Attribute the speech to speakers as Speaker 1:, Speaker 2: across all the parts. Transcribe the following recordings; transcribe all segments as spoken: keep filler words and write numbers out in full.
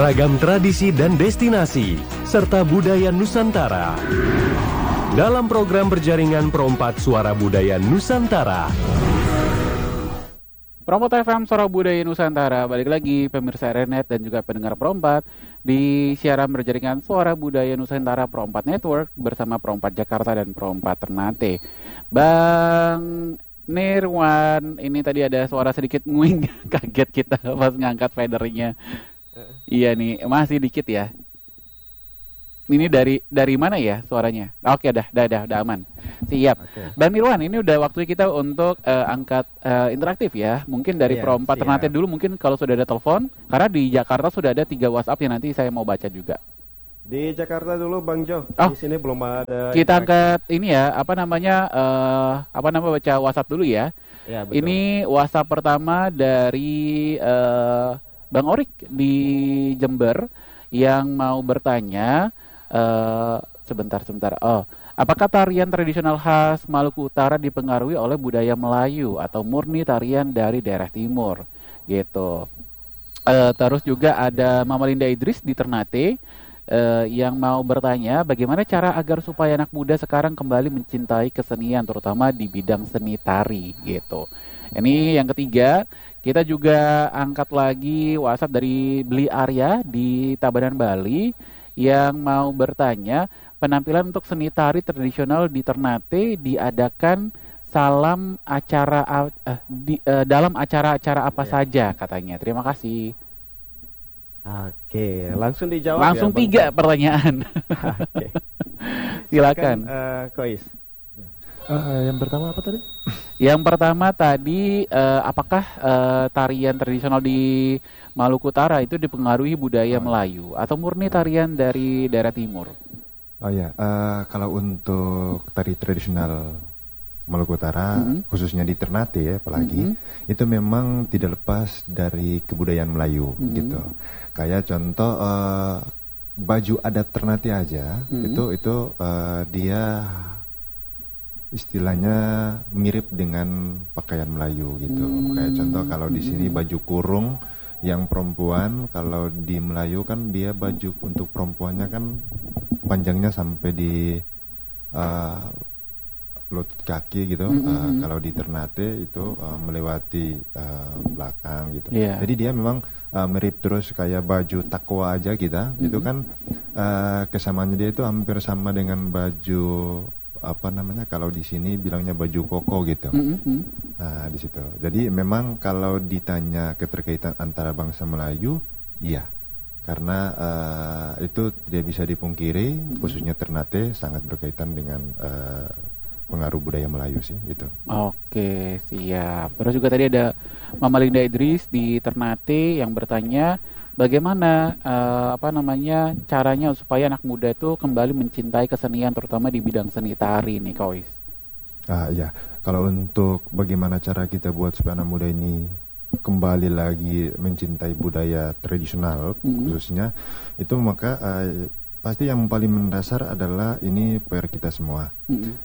Speaker 1: ragam tradisi dan destinasi, serta budaya Nusantara. Dalam program berjaringan Perompat Suara Budaya Nusantara.
Speaker 2: Perompat F M Suara Budaya Nusantara, balik lagi pemirsa R N E T dan juga pendengar Perompat di siaran berjaringan Suara Budaya Nusantara Perompat Network bersama Perompat Jakarta dan Perompat Ternate. Bang Nirwan, ini tadi ada suara sedikit nguing, kaget kita pas ngangkat fadernya. Iya nih, masih dikit ya. Ini dari dari mana ya suaranya? Oke, dah, dah, dah, dah aman. Siap. Oke. Bang Nirwan, ini udah waktu kita untuk uh, angkat uh, interaktif ya. Mungkin dari yeah, Perompat Ternate dulu, mungkin kalau sudah ada telepon, karena di Jakarta sudah ada tiga WhatsApp yang nanti saya mau baca juga.
Speaker 3: Di Jakarta dulu Bang Jo.
Speaker 2: Oh,
Speaker 3: di sini belum ada.
Speaker 2: Kita angkat ini ya, apa namanya? Uh, apa nama baca WhatsApp dulu ya.
Speaker 3: Ya, betul.
Speaker 2: Ini WhatsApp pertama dari uh, Bang Orik di Jember yang mau bertanya. Uh, sebentar, sebentar. Oh, apakah tarian tradisional khas Maluku Utara dipengaruhi oleh budaya Melayu atau murni tarian dari daerah timur? Gitu. Uh, terus juga ada Mama Linda Idris di Ternate. Uh, yang mau bertanya bagaimana cara agar supaya anak muda sekarang kembali mencintai kesenian terutama di bidang seni tari gitu. Ini yang ketiga, kita juga angkat lagi WhatsApp dari Beli Arya di Tabanan Bali yang mau bertanya penampilan untuk seni tari tradisional di Ternate diadakan salam acara uh, di, uh, dalam acara-acara apa ya. saja katanya. Terima kasih.
Speaker 3: Oke, langsung dijawab.
Speaker 2: Langsung
Speaker 3: ya,
Speaker 2: tiga Bang. Pertanyaan.
Speaker 3: Oke.
Speaker 2: Silakan.
Speaker 3: Uh, Kois.
Speaker 4: Uh, yang pertama apa tadi?
Speaker 2: Yang pertama tadi uh, apakah uh, tarian tradisional di Maluku Utara itu dipengaruhi budaya oh. Melayu atau murni tarian dari daerah timur?
Speaker 4: Oh ya, uh, kalau untuk tari tradisional Maluku Utara, mm-hmm. khususnya di Ternate ya, apalagi mm-hmm. itu memang tidak lepas dari kebudayaan Melayu mm-hmm. gitu. Kayak contoh uh, baju adat Ternate aja, mm-hmm. itu itu uh, dia istilahnya mirip dengan pakaian Melayu gitu. Mm-hmm. Kayak contoh kalau di sini baju kurung yang perempuan, kalau di Melayu kan dia baju untuk perempuannya kan panjangnya sampai di uh, lutut kaki gitu. Mm-hmm. uh, kalau di Ternate itu uh, melewati uh, belakang gitu. Yeah. Jadi dia memang uh, mirip terus kayak baju takwa aja kita. Mm-hmm. Itu kan uh, kesamaannya dia itu hampir sama dengan baju apa namanya kalau di sini bilangnya baju koko gitu. Mm-hmm. Nah di situ. Jadi memang kalau ditanya keterkaitan antara bangsa Melayu, iya. Karena uh, itu tidak bisa dipungkiri, mm-hmm. khususnya Ternate sangat berkaitan dengan uh, pengaruh budaya Melayu sih gitu.
Speaker 2: Oke, siap. Terus juga tadi ada Mama Linda Idris di Ternate yang bertanya bagaimana uh, apa namanya caranya supaya anak muda itu kembali mencintai kesenian terutama di bidang seni tari nih Kois.
Speaker 4: Ah iya, kalau untuk bagaimana cara kita buat supaya anak muda ini kembali lagi mencintai budaya tradisional mm-hmm. khususnya itu maka uh, pasti yang paling mendasar adalah ini P R kita semua. Mm-hmm.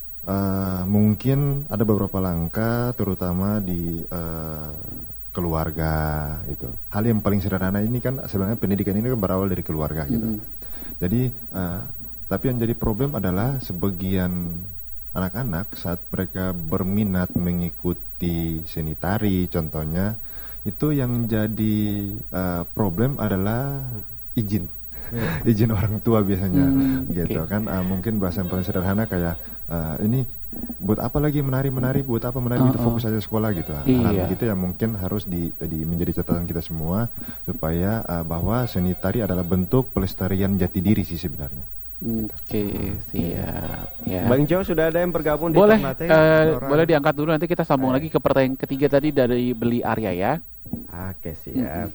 Speaker 4: Uh, mungkin ada beberapa langkah terutama di uh, keluarga itu. Hal yang paling sederhana ini kan sebenarnya pendidikan ini kan berawal dari keluarga gitu. Mm. Jadi uh, tapi yang jadi problem adalah sebagian anak-anak saat mereka berminat mengikuti seni tari contohnya itu yang jadi uh, problem adalah izin. Yeah. Izin orang tua biasanya mm, gitu okay. kan uh, mungkin bahasa yang paling sederhana kayak uh, ini buat apa lagi menari-menari buat apa menari uh, itu fokus aja sekolah gitu hal iya. gitu yang mungkin harus di, di menjadi catatan kita semua supaya uh, bahwa seni tari adalah bentuk pelestarian jati diri sih sebenarnya.
Speaker 2: Oke okay, siap ya.
Speaker 3: Bang Jo sudah ada yang bergabung
Speaker 2: boleh,
Speaker 3: di Ternate?
Speaker 2: Uh, boleh diangkat dulu nanti kita sambung eh. lagi ke pertanyaan ketiga tadi dari Beli Arya ya.
Speaker 3: Oke siap. Mm-hmm.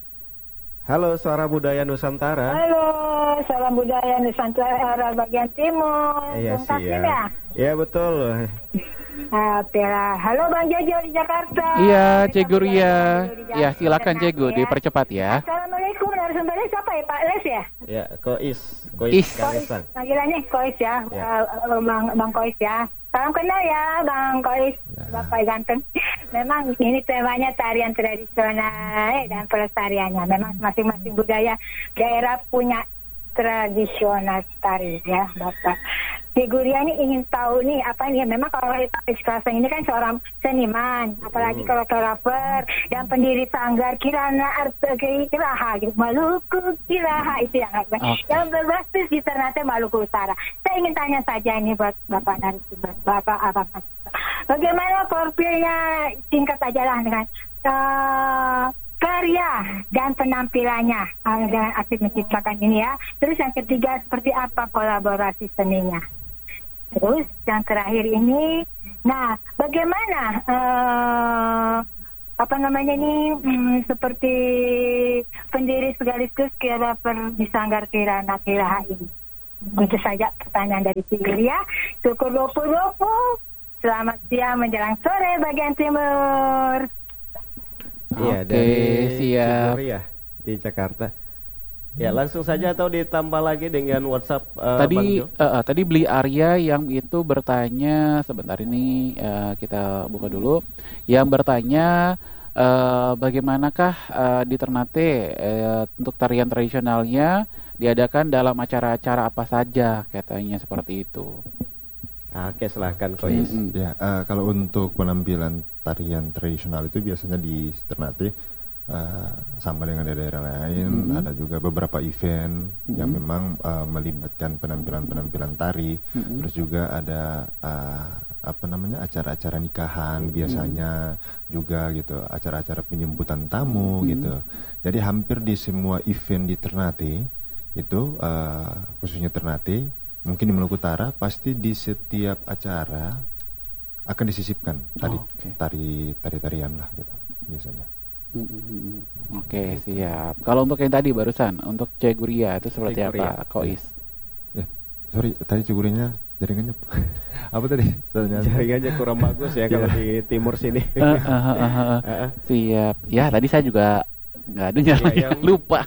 Speaker 3: Halo Suara Budaya Nusantara.
Speaker 5: Halo, salam budaya Nusantara bagian timur.
Speaker 3: Iya sih ya. Iya betul.
Speaker 5: Uh, Halo Bang Jojo di Jakarta.
Speaker 2: Iya, Cegu Ria. Ya, silakan Cegu, ya. Dipercepat ya.
Speaker 5: Assalamualaikum, narasumbernya siapa ya, Pak Les ya?
Speaker 3: Ya, Kois.
Speaker 2: Kois.
Speaker 5: Kois. Panggilannya Kois ya, ya. Uh, Bang, Bang Kois ya. Salam kenal ya Bang Kois,
Speaker 4: Ya.
Speaker 5: Bapak ganteng. Memang ini temanya tarian tradisional dan pelestariannya. Memang masing-masing budaya daerah punya tradisional tari ya Bapak. Cik Guria ini ingin tahu nih apa nih, memang kalau Iskalasan ini kan seorang seniman, apalagi kalau koreografer dan pendiri sanggar Kirana Arte Kiraha gitu, Maluku Kiraha itu yang apa?
Speaker 2: Okay.
Speaker 5: Yang berbasis di Ternate Maluku Utara. Saya ingin tanya saja ini buat Bapak dan Bapak Abang. Bagaimana profilnya, singkat aja lah dengan uh, karya dan penampilannya uh, dengan aktif menciptakan ini ya. Terus yang ketiga seperti apa kolaborasi seninya. Terus yang terakhir ini, nah bagaimana uh, apa namanya ini hmm, seperti pendiri sekaligus koreografer di Sanggar Kirana Kiraha ini. Itu saja pertanyaan dari Cik Guria. Syukur lopu-lopu. Selamat siang menjelang sore bagian timur.
Speaker 3: Iya,
Speaker 2: Oke,
Speaker 3: dari
Speaker 2: siap.
Speaker 3: Ciburi ya di Jakarta. Ya, langsung saja atau ditambah lagi dengan WhatsApp uh, Bang
Speaker 2: Tadi
Speaker 3: Jo?
Speaker 2: eh, eh, tadi beli Arya yang itu bertanya sebentar ini eh, kita buka dulu. Yang bertanya eh, bagaimanakah eh, di Ternate eh, untuk tarian tradisionalnya diadakan dalam acara-acara apa saja, katanya seperti itu.
Speaker 3: Oke, silahkan Kois.
Speaker 2: Mm-mm.
Speaker 4: Ya, eh, kalau untuk penampilan tarian tradisional itu biasanya di Ternate eh, sama dengan daerah lain.
Speaker 2: Mhm.
Speaker 4: Ada juga beberapa event yang
Speaker 2: Mhm.
Speaker 4: memang eh, melibatkan penampilan-penampilan tari.
Speaker 2: Mhm.
Speaker 4: Terus juga ada eh, apa namanya acara-acara nikahan biasanya juga gitu, acara-acara penyambutan tamu
Speaker 2: Mhm.
Speaker 4: gitu. Jadi hampir di semua event di Ternate itu eh, khususnya Ternate, mungkin di Maluku Utara pasti di setiap acara akan disisipkan tari
Speaker 2: Oh, oke.
Speaker 4: tari tari tarian lah gitu biasanya.
Speaker 2: Mm-mm. Oke, siap. Kalau untuk yang tadi barusan, untuk Cik Guria itu seperti
Speaker 3: Cik Guria.
Speaker 2: apa, Kois?
Speaker 4: Ya, sorry tadi cugurinya jaringannya apa tadi pertanyaannya?
Speaker 3: Jaringannya kurang bagus ya kalau di timur sini.
Speaker 2: Eh, eh, eh, eh, eh.
Speaker 3: Heeh.
Speaker 2: Siap. Ya, tadi saya juga nggak dengar,
Speaker 3: Iya, yang-
Speaker 2: lupa.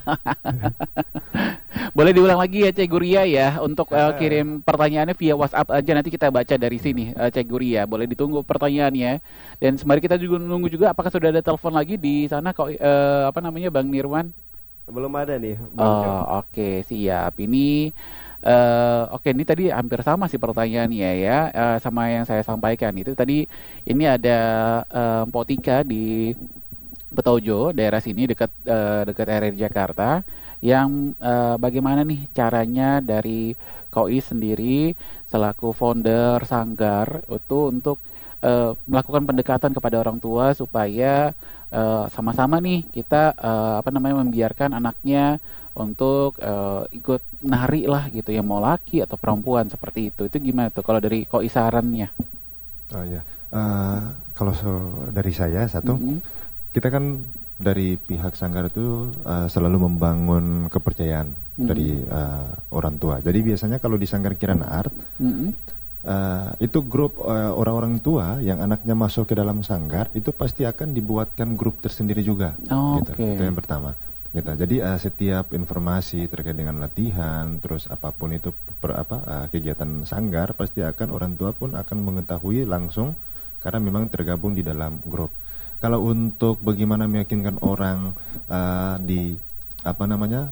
Speaker 2: Boleh diulang lagi ya Cik Guria ya, untuk eh,
Speaker 3: Ah.
Speaker 2: kirim pertanyaannya via WhatsApp aja, nanti kita baca dari sini eh, Cik Guria. Boleh ditunggu pertanyaannya. Dan sembari kita juga nunggu juga apakah sudah ada telepon lagi di sana kok eh, apa namanya Bang Nirwan?
Speaker 3: Belum ada nih, Bang Jo.
Speaker 2: Oh, oke, siap. Ini eh oke, ini tadi hampir sama sih pertanyaannya ya, eh, sama yang saya sampaikan. Itu tadi ini ada eh, Mpok Tika di Petojo, daerah sini dekat eh, dekat R R Jakarta, yang eh, bagaimana nih caranya dari Kois sendiri selaku founder Sanggar itu untuk eh, melakukan pendekatan kepada orang tua supaya eh, sama-sama nih kita eh, apa namanya membiarkan anaknya untuk eh, ikut nari lah gitu ya, mau laki atau perempuan seperti itu. Itu gimana tuh kalau dari Kois sarannya?
Speaker 4: Oh ya, Eh, kalau so- dari saya satu,
Speaker 2: Mhm.
Speaker 4: kita kan dari pihak Sanggar itu eh, selalu membangun kepercayaan
Speaker 2: Mhm.
Speaker 4: dari eh, orang tua. Jadi biasanya kalau di Sanggar Kirana Art
Speaker 2: Mhm.
Speaker 4: eh, itu grup eh, orang-orang tua yang anaknya masuk ke dalam Sanggar itu pasti akan dibuatkan grup tersendiri juga.
Speaker 2: Oh,
Speaker 4: Gitu.
Speaker 2: oke.
Speaker 4: Itu yang pertama. Gitu. Jadi eh, setiap informasi terkait dengan latihan, terus apapun itu per, apa eh, kegiatan Sanggar pasti akan orang tua pun akan mengetahui langsung karena memang tergabung di dalam grup. Kalau untuk bagaimana meyakinkan orang eh, di apa namanya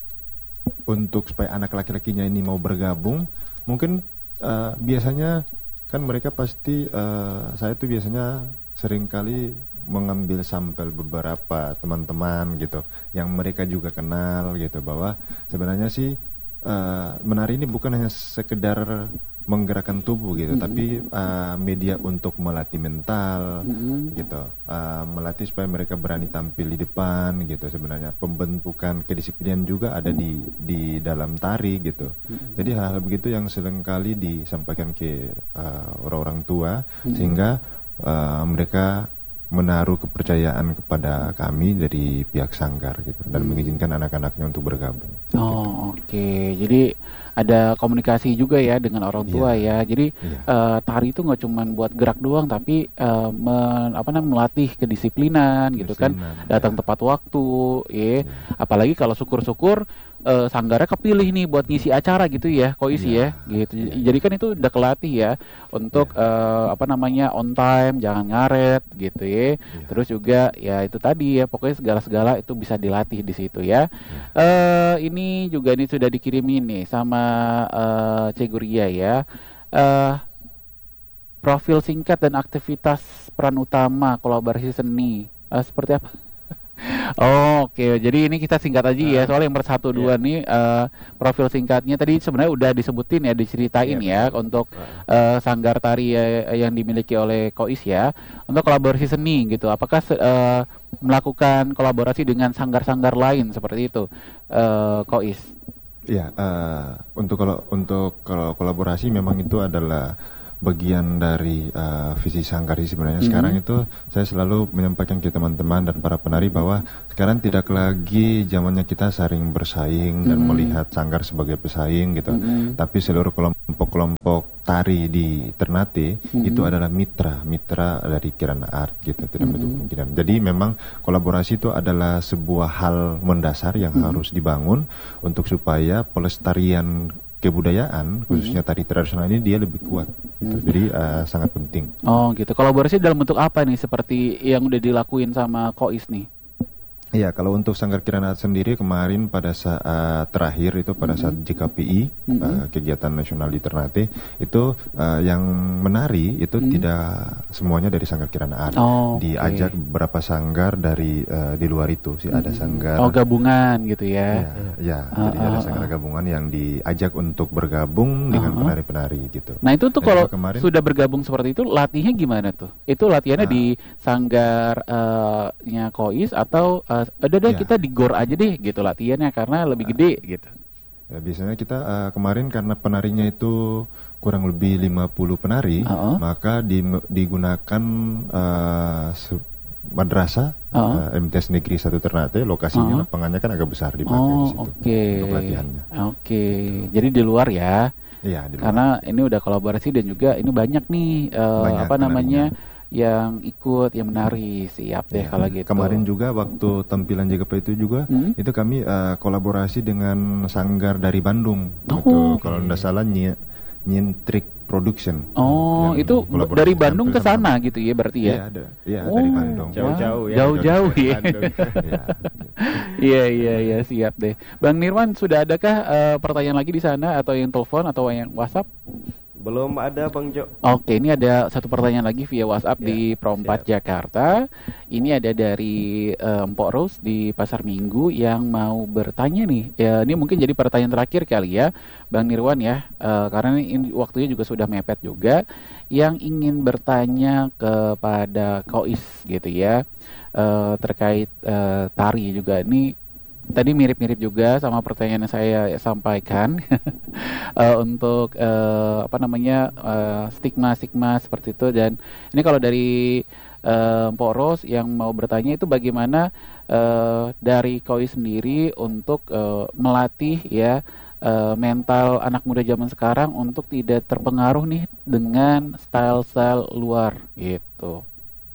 Speaker 4: untuk supaya anak laki-lakinya ini mau bergabung, mungkin eh, biasanya kan mereka pasti eh, saya tuh biasanya seringkali mengambil sampel beberapa teman-teman gitu yang mereka juga kenal gitu bahwa sebenarnya sih eh, menari ini bukan hanya sekedar menggerakkan tubuh gitu,
Speaker 2: Mhm.
Speaker 4: tapi eh, media untuk melatih mental
Speaker 2: Mhm.
Speaker 4: gitu, eh, melatih supaya mereka berani tampil di depan gitu. Sebenarnya pembentukan kedisiplinan juga ada di di dalam tari gitu. Jadi hal-hal begitu yang seringkali disampaikan ke eh, orang-orang tua sehingga eh, mereka menaruh kepercayaan kepada kami dari pihak Sanggar gitu dan mengizinkan anak-anaknya untuk bergabung.
Speaker 2: Oh, oke. Jadi ada komunikasi juga ya dengan orang tua ya. Jadi
Speaker 4: Iya.
Speaker 2: eh, tari itu nggak cuma buat gerak doang, tapi eh, men- apa namanya melatih kedisiplinan gitu kan.
Speaker 4: Kedisiplinan,
Speaker 2: Datang
Speaker 4: ya.
Speaker 2: tepat waktu, ya. Apalagi kalau syukur-syukur eh, sanggarnya kepilih nih buat ngisi acara gitu ya, Kois
Speaker 4: Iya,
Speaker 2: ya, gitu.
Speaker 4: iya,
Speaker 2: Jadi kan itu udah kelatih ya untuk eh, apa namanya on time, jangan ngaret gitu ya.
Speaker 4: iya.
Speaker 2: Terus juga ya itu tadi ya, pokoknya segala-segala itu bisa dilatih di situ ya. Eh ini juga nih sudah dikirimin nih sama eh Ceguria ya. Eh Profil singkat dan aktivitas peran utama kolaborasi seni. Eh, seperti apa? Oh, oke. Jadi ini kita singkat aja ya. Soal yang bersatu dua nih eh, profil singkatnya tadi sebenarnya udah disebutin ya, diceritain
Speaker 3: Iya,
Speaker 2: ya
Speaker 3: betul.
Speaker 2: untuk eh, sanggar tari eh, yang dimiliki oleh Kois ya. Untuk kolaborasi seni gitu. Apakah se- eh, melakukan kolaborasi dengan sanggar-sanggar lain seperti itu, eh, Kois?
Speaker 4: Iya, eh, untuk kalau untuk kalau kolaborasi memang itu adalah bagian dari eh, visi sanggar sih sebenarnya. Sekarang itu saya selalu menyampaikan ke teman-teman dan para penari bahwa sekarang tidak lagi zamannya kita saling bersaing dan melihat sanggar sebagai pesaing gitu. Tapi seluruh kelompok-kelompok tari di Ternate itu adalah mitra, mitra dari Kirana Art gitu, tidak menutup kemungkinan. Jadi memang kolaborasi itu adalah sebuah hal mendasar yang harus dibangun untuk supaya pelestarian kebudayaan khususnya tari tradisional ini dia lebih kuat gitu. Jadi eh, sangat penting.
Speaker 2: Oh gitu. Kolaborasi dalam bentuk apa nih seperti yang udah dilakuin sama Kois nih?
Speaker 4: Iya, kalau untuk Sanggar Kirana Art sendiri kemarin pada saat terakhir itu pada saat J K P I eh, kegiatan nasional di Ternate itu eh, yang menari itu tidak semuanya dari Sanggar Kirana Art.
Speaker 2: Oh, oke.
Speaker 4: Diajak beberapa sanggar dari eh, di luar itu sih ada sanggar.
Speaker 2: Oh gabungan gitu
Speaker 4: Ya,
Speaker 2: ya.
Speaker 4: ya,
Speaker 2: Ah,
Speaker 4: jadi ada
Speaker 2: ah,
Speaker 4: sanggar gabungan yang diajak untuk bergabung dengan penari-penari gitu.
Speaker 2: Nah itu tuh
Speaker 4: Dan
Speaker 2: kalau
Speaker 4: juga kemarin
Speaker 2: sudah bergabung seperti itu latihnya gimana tuh? Itu latihannya
Speaker 4: Nah.
Speaker 2: di sanggarnya Kois atau eh, udah deh
Speaker 4: Ya.
Speaker 2: kita di gor aja deh gitu latihannya karena lebih gede gitu.
Speaker 4: ya, biasanya kita eh, kemarin karena penarinya itu kurang lebih lima puluh penari,
Speaker 2: Uh-uh.
Speaker 4: maka di- digunakan eh, se- madrasah
Speaker 2: Uh-uh.
Speaker 4: eh, M T S Negeri satu Ternate, lokasinya
Speaker 2: Uh-uh.
Speaker 4: lapangannya kan agak besar dipakai di
Speaker 2: Oh
Speaker 4: situ
Speaker 2: oke.
Speaker 4: untuk latihannya.
Speaker 2: Oke. Jadi di luar ya.
Speaker 4: Iya, di luar.
Speaker 2: Karena ini udah kolaborasi dan juga ini banyak nih eh,
Speaker 4: Banyak
Speaker 2: apa namanya
Speaker 4: penarinya.
Speaker 2: yang ikut yang menari. Siap deh
Speaker 4: Ya,
Speaker 2: kalau gitu.
Speaker 4: kemarin juga waktu tampilan J K P I itu juga
Speaker 2: Hmm?
Speaker 4: itu kami eh, kolaborasi dengan sanggar dari Bandung.
Speaker 2: Oh,
Speaker 4: Itu
Speaker 2: oke.
Speaker 4: kalau tidak salah Ny- Nyentrik Production.
Speaker 2: Oh,
Speaker 4: yang
Speaker 2: itu
Speaker 4: kolaborasi
Speaker 2: dari Bandung ke
Speaker 4: tampil sama-
Speaker 2: sana gitu ya berarti
Speaker 4: Iya,
Speaker 2: ya?
Speaker 4: ada. Iya,
Speaker 2: Oh,
Speaker 4: dari Bandung.
Speaker 3: Jauh-jauh ya.
Speaker 2: Jauh-jauh ya.
Speaker 3: Bandung.
Speaker 4: Iya.
Speaker 2: Iya, iya, iya, siap deh. Bang Nirwan, sudah adakah eh, pertanyaan lagi di sana atau yang telepon atau yang WhatsApp?
Speaker 3: Belum ada Bang Jo.
Speaker 2: Oke, ini ada satu pertanyaan lagi via WhatsApp
Speaker 3: Ya,
Speaker 2: di Prompat Jakarta. Ini ada dari eh, Mpok Rose di Pasar Minggu yang mau bertanya nih. Ya, ini mungkin jadi pertanyaan terakhir kali ya, Bang Nirwan ya. Eh, karena ini waktunya juga sudah mepet juga. Yang ingin bertanya kepada Kois gitu ya, eh, terkait eh, tari juga. Ini tadi mirip-mirip juga sama pertanyaan yang saya sampaikan. eh, untuk eh, apa namanya eh, stigma-stigma seperti itu. Dan ini kalau dari eh, Mpok Ros yang mau bertanya itu bagaimana eh, dari Koi sendiri untuk eh, melatih ya eh, mental anak muda zaman sekarang untuk tidak terpengaruh nih dengan style-style luar gitu.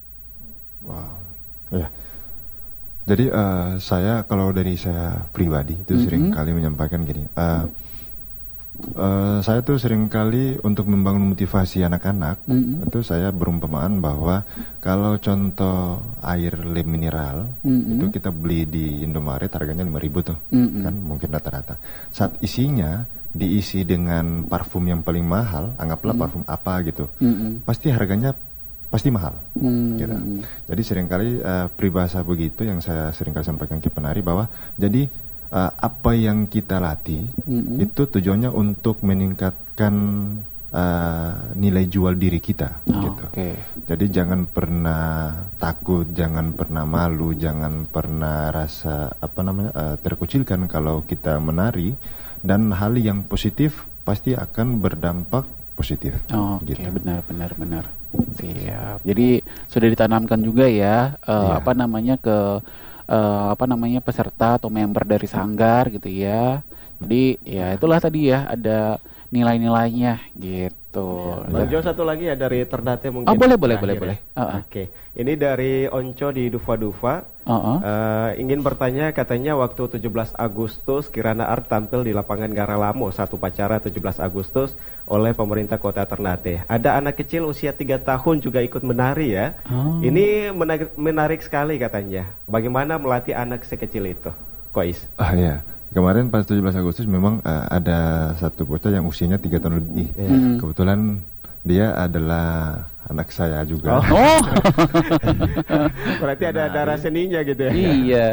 Speaker 4: Wow. Ya. Jadi eh, saya kalau dari saya pribadi itu
Speaker 2: Mhm.
Speaker 4: sering kali menyampaikan gini. eh, eh, saya tuh sering kali untuk membangun motivasi anak-anak
Speaker 2: Mhm.
Speaker 4: itu saya berumpamaan bahwa kalau contoh air lem mineral
Speaker 2: Mhm.
Speaker 4: itu kita beli di Indomaret harganya lima ribu tuh,
Speaker 2: Mhm.
Speaker 4: kan mungkin rata-rata. Saat isinya diisi dengan parfum yang paling mahal, anggaplah parfum apa gitu,
Speaker 2: Mhm.
Speaker 4: pasti harganya pasti mahal.
Speaker 2: Mhm.
Speaker 4: Gitu. Jadi seringkali eh, peribahasa begitu yang saya seringkali sampaikan ke penari bahwa jadi eh, apa yang kita latih
Speaker 2: Mhm.
Speaker 4: itu tujuannya untuk meningkatkan eh, nilai jual diri kita.
Speaker 2: Oh,
Speaker 4: gitu.
Speaker 2: Oke.
Speaker 4: Jadi jangan pernah takut, jangan pernah malu, jangan pernah rasa apa namanya eh, terkucilkan kalau kita menari, dan hal yang positif pasti akan berdampak positif.
Speaker 2: Oh, Oke,
Speaker 4: gitu.
Speaker 2: benar, benar, benar. Siap. Jadi sudah ditanamkan juga ya, eh,
Speaker 4: Iya.
Speaker 2: apa namanya ke eh, apa namanya peserta atau member dari sanggar gitu ya. Jadi ya itulah tadi ya ada nilai-nilainya gitu.
Speaker 3: Bang Jo, satu lagi ya dari Ternate mungkin.
Speaker 2: Oh boleh boleh boleh
Speaker 3: terakhir
Speaker 2: boleh.
Speaker 3: ya.
Speaker 2: Uh-uh.
Speaker 3: Oke, ini dari Onco di Dufa Dufa.
Speaker 2: Uh-uh.
Speaker 3: Eh, ingin bertanya, katanya waktu tujuh belas Agustus Kirana Art tampil di lapangan Garalamo saat upacara tujuh belas Agustus oleh pemerintah Kota Ternate. Ada anak kecil usia tiga tahun juga ikut menari ya.
Speaker 2: Oh.
Speaker 3: Ini menarik, menarik sekali katanya. Bagaimana melatih anak sekecil itu, Kois?
Speaker 4: Ah ya, kemarin pas tujuh belas Agustus memang uh, ada satu bocah yang usianya tiga tahun lebih.
Speaker 2: Hmm.
Speaker 4: Kebetulan dia adalah anak saya juga.
Speaker 2: Oh.
Speaker 3: Berarti ada darah seninya gitu ya.
Speaker 2: Iya.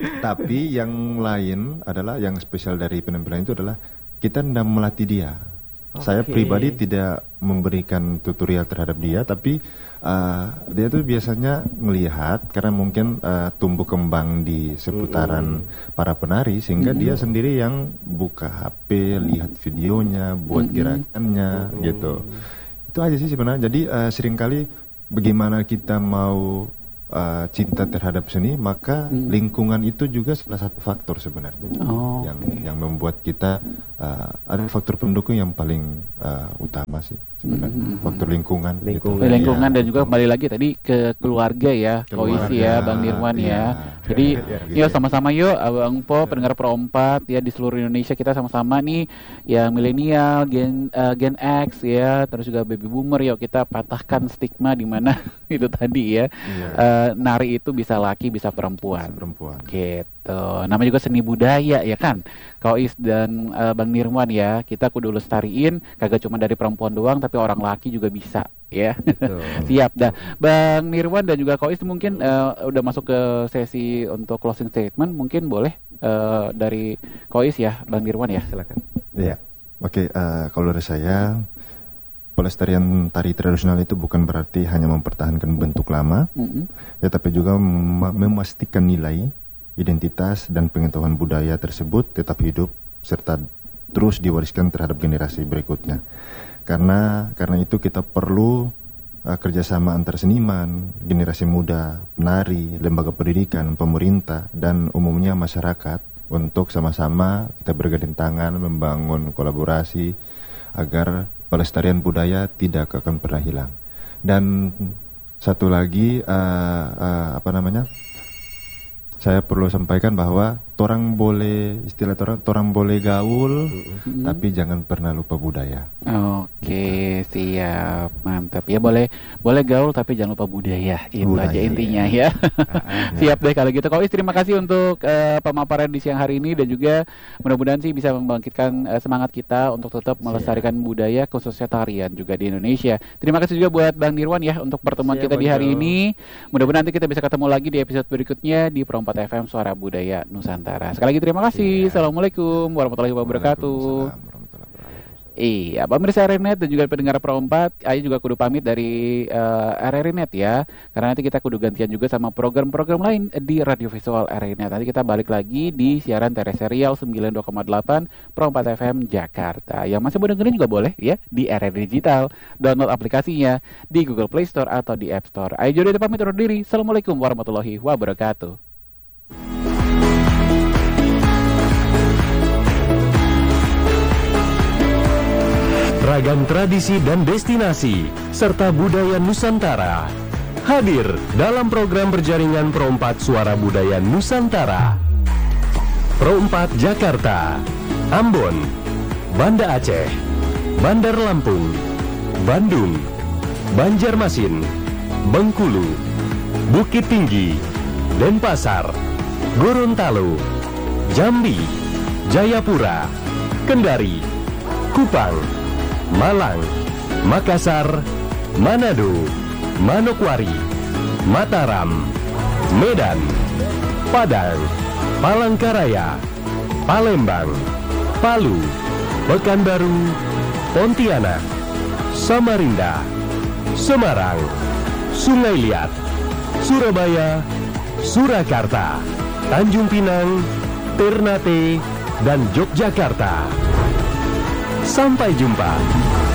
Speaker 4: Tapi yang lain adalah yang spesial dari penampilan itu adalah kita tidak melatih dia. Saya
Speaker 3: Oke.
Speaker 4: pribadi tidak memberikan tutorial terhadap dia, tapi uh, dia tuh biasanya melihat karena mungkin uh, tumbuh kembang di seputaran para penari sehingga dia sendiri yang buka H P, lihat videonya, buat gerakannya gitu. Itu aja sih sebenarnya. Jadi uh, seringkali bagaimana kita mau uh, cinta terhadap seni, maka lingkungan itu juga salah satu faktor sebenarnya
Speaker 2: Oh,
Speaker 4: yang yang membuat kita uh, ada faktor pendukung yang paling uh, utama sih sebenarnya, faktor lingkungan.
Speaker 3: Lingkungan.
Speaker 4: Gitu.
Speaker 2: Lingkungan
Speaker 4: Iya,
Speaker 2: dan juga
Speaker 4: betul.
Speaker 2: kembali lagi tadi ke keluarga ya, Kois
Speaker 4: Keluarga,
Speaker 2: ya, Bang Nirwan
Speaker 4: iya.
Speaker 2: ya. Jadi
Speaker 4: Iya.
Speaker 2: yuk sama-sama yuk Abang Po, pendengar Pro empat ya di seluruh Indonesia, kita sama-sama nih yang milenial, Gen eh, Gen X ya, terus juga baby boomer, yuk kita patahkan stigma di mana itu tadi ya.
Speaker 4: Iya.
Speaker 2: eh, nari itu bisa laki, bisa perempuan.
Speaker 4: Perempuan.
Speaker 2: Gitu. Namanya juga seni budaya ya kan. Kois dan eh, Bang Nirwan ya, kita kudu lestariin, kagak cuma dari perempuan doang tapi orang laki juga bisa ya. Siap dah. Bang Nirwan dan juga Kois mungkin eh, udah masuk ke sesi untuk closing statement, mungkin boleh eh, dari Kois ya, Bang Nirwan ya.
Speaker 3: Silakan.
Speaker 4: Iya. Oke, eh, kalau dari saya, pelestarian tari tradisional itu bukan berarti hanya mempertahankan bentuk lama,
Speaker 2: Mm-mm.
Speaker 4: ya tapi juga mem- memastikan nilai, identitas dan pengetahuan budaya tersebut tetap hidup serta terus diwariskan terhadap generasi berikutnya. Karena karena itu kita perlu uh, kerjasama antar seniman, generasi muda, penari, lembaga pendidikan, pemerintah dan umumnya masyarakat untuk sama-sama kita bergandeng tangan membangun kolaborasi agar pelestarian budaya tidak akan pernah hilang. Dan satu lagi uh, uh, apa namanya? Saya perlu sampaikan bahwa torang boleh istilah torang, torang boleh gaul,
Speaker 2: Mm-mm.
Speaker 4: tapi jangan pernah lupa budaya.
Speaker 2: Oke, siap, mantap ya. Boleh, boleh gaul tapi jangan lupa budaya. Itu
Speaker 4: Budaya.
Speaker 2: aja intinya ya. Siap deh kalau gitu. Kois, terima kasih untuk eh, pemaparan di siang hari ini dan juga mudah-mudahan sih bisa membangkitkan eh, semangat kita untuk tetap melestarikan budaya khususnya tarian juga di Indonesia. Terima kasih juga buat Bang Nirwan ya untuk pertemuan
Speaker 3: Siap,
Speaker 2: kita di
Speaker 3: Bang
Speaker 2: hari
Speaker 3: Jo.
Speaker 2: ini. Mudah-mudahan nanti kita bisa ketemu lagi di episode berikutnya di Pro empat F M Suara Budaya Nusantara. Sekali lagi terima kasih. Assalamualaikum warahmatullahi wabarakatuh.
Speaker 4: Waalaikumsalam warahmatullahi wabarakatuh.
Speaker 2: Iya, pemirsa R R I Net dan juga pendengar Pro empat, Ayo juga kudu pamit dari eh, R R I Net ya. Karena nanti kita kudu gantian juga sama program-program lain di Radio Visual R R I Net. Nanti kita balik lagi di siaran tereserial sembilan puluh dua koma delapan Pro empat F M Jakarta. Yang masih mau dengerin juga boleh ya di R R I Digital. Download aplikasinya di Google Play Store atau di App Store. Ayo jadi pamit undur diri. Assalamualaikum warahmatullahi wabarakatuh.
Speaker 1: Ragam tradisi dan destinasi, serta budaya Nusantara hadir dalam program berjaringan Pro empat Suara Budaya Nusantara. Pro empat Jakarta, Ambon, Banda Aceh, Bandar Lampung, Bandung, Banjarmasin, Bengkulu, Bukit Tinggi, Denpasar, Gorontalo, Jambi, Jayapura, Kendari, Kupang, Malang, Makassar, Manado, Manokwari, Mataram, Medan, Padang, Palangkaraya, Palembang, Palu, Pekanbaru, Pontianak, Samarinda, Semarang, Sungai Liat, Surabaya, Surakarta, Tanjung Pinang, Ternate, dan Yogyakarta. Sampai jumpa.